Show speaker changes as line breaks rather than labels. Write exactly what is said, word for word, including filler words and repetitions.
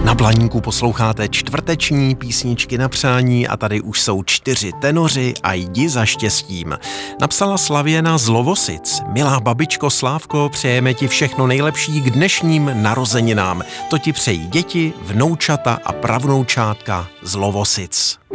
Na Blaníku posloucháte čtvrteční písničky na přání a tady už jsou čtyři tenoři a jdi za štěstím. Napsala Slavěna z Lovosic. Milá babičko Slávko, přejeme ti všechno nejlepší k dnešním narozeninám. To ti přejí děti, vnoučata a pravnoučátka z Lovosic.